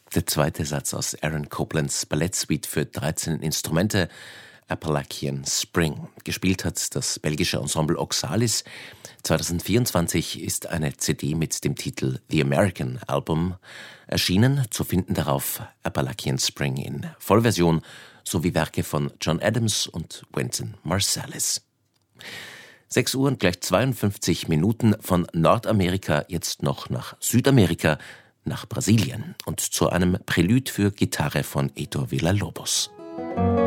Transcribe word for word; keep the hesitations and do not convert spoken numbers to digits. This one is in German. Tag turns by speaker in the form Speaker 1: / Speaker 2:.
Speaker 1: Der zweite Satz aus Aaron Coplands Ballettsuite für dreizehn Instrumente, Appalachian Spring. Gespielt hat das belgische Ensemble Oxalis. zwanzig vierundzwanzig ist eine C D mit dem Titel The American Album erschienen. Zu finden darauf Appalachian Spring in Vollversion sowie Werke von John Adams und Wynton Marsalis. sechs Uhr und gleich zweiundfünfzig Minuten von Nordamerika jetzt noch nach Südamerika, nach Brasilien und zu einem Prälude für Gitarre von Heitor Villa-Lobos.